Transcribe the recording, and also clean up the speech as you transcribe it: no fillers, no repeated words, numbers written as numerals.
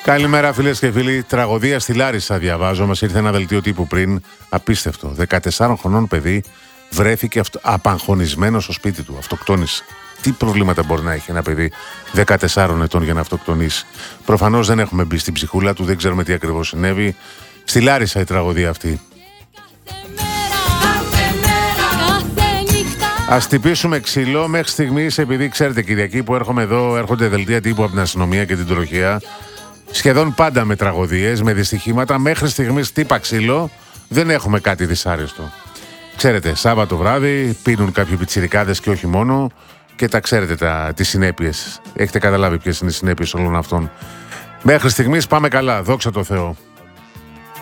Καλημέρα φίλες και φίλοι. Τραγωδία στη Λάρισα διαβάζω. Μας ήρθε ένα δελτίο τύπου πριν. Απίστευτο. 14 χρονών παιδί βρέθηκε απαγχωνισμένο στο σπίτι του. Αυτοκτόνησε. Τι προβλήματα μπορεί να έχει ένα παιδί 14 ετών για να αυτοκτονήσει? Προφανώς δεν έχουμε μπει στην ψυχούλα του, δεν ξέρουμε τι ακριβώς συνέβη. Στη Λάρισα η τραγωδία αυτή. Ας τυπήσουμε ξύλο μέχρι στιγμής, επειδή ξέρετε Κυριακή που έρχομαι εδώ, έρχονται δελτία τύπου από την αστυνομία και την τροχέα. Σχεδόν πάντα με τραγωδίες, με δυστυχήματα. Μέχρι στιγμής τύπα ξύλο, δεν έχουμε κάτι δυσάρεστο. Ξέρετε, Σάββατο βράδυ πίνουν κάποιοι πιτσιρικάδες και όχι μόνο, και τα ξέρετε τις συνέπειες. Έχετε καταλάβει ποιες είναι οι συνέπειες όλων αυτών. Μέχρι στιγμής πάμε καλά, δόξα τω Θεώ.